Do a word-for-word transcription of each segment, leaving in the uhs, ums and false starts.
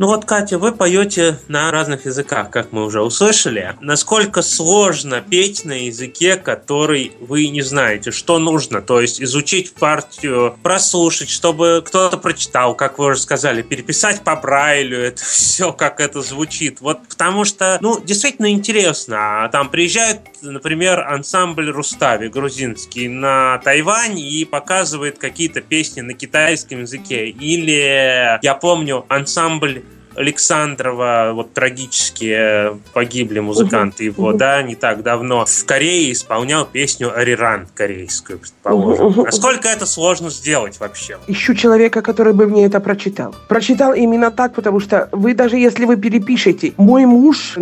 Ну вот, Катя, вы поете на разных языках, как мы уже услышали. Насколько сложно петь на языке, который вы не знаете? Что нужно? То есть изучить партию, прослушать, чтобы кто-то прочитал, как вы уже сказали, переписать по Брайлю, это все, как это звучит. Вот потому что, ну, действительно интересно. Там приезжает, например, ансамбль Рустави, грузинский, на Тайвань и показывает какие-то песни на китайском языке. Или, я помню, ансамбль Александрова, вот трагически погибли музыканты его, uh-huh. да, не так давно, в Корее исполнял песню «Ариран» корейскую, предположим. Uh-huh. Насколько это сложно сделать вообще? Ищу человека, который бы мне это прочитал. Прочитал именно так, потому что вы, даже если вы перепишете, мой муж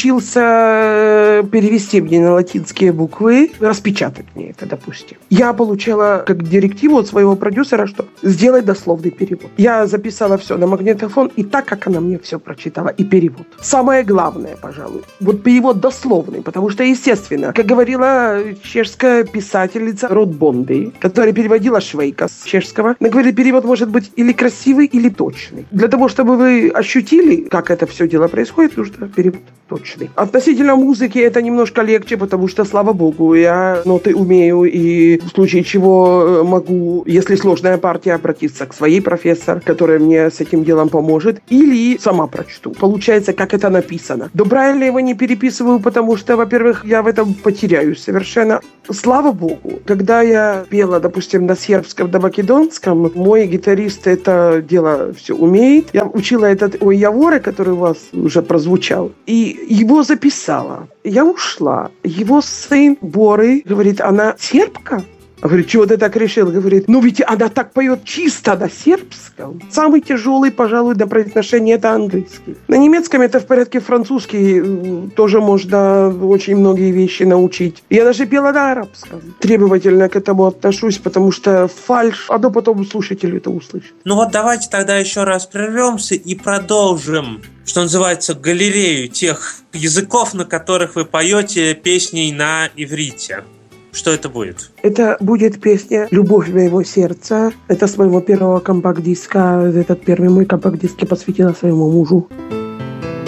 научился перевести мне на латинские буквы, распечатать мне это, допустим. Я получила как директиву от своего продюсера, что сделай дословный перевод. Я записала все на магнитофон, и так, как она мне все прочитала, и перевод. Самое главное, пожалуй, вот перевод дословный, потому что, естественно, как говорила чешская писательница Род Бонди, которая переводила Швейка с чешского, она говорит, перевод может быть или красивый, или точный. Для того, чтобы вы ощутили, как это все дело происходит, нужно перевод точный. Относительно музыки это немножко легче, потому что, слава богу, я ноты умею, и в случае чего могу, если сложная партия, обратиться к своей профессор, которая мне с этим делом поможет, или сама прочту. Получается, как это написано. До Брайля его не переписываю, потому что, во-первых, я в этом потеряюсь совершенно. Слава богу, когда я пела, допустим, на сербском, на македонском, мой гитарист это дело все умеет. Я учила этот «Ой, Яворе», который у вас уже прозвучал, и его записала. Я ушла. Его сын Боры говорит, она сербка? Говорит, чего ты так решил? Говорит, ну ведь она так поет чисто на сербском. Самый тяжелый, пожалуй, до произношения это английский. На немецком это в порядке, французский тоже можно очень многие вещи научить. Я даже пела на арабском. Требовательно к этому отношусь, потому что фальшь, а то потом слушатель это услышит. Ну вот давайте тогда еще раз прервемся и продолжим, что называется, галерею тех языков, на которых вы поете песней на иврите. Что это будет? Это будет песня «Любовь моего сердца». Это с моего первого компакт-диска. Этот первый мой компакт-диск я посвятила своему мужу.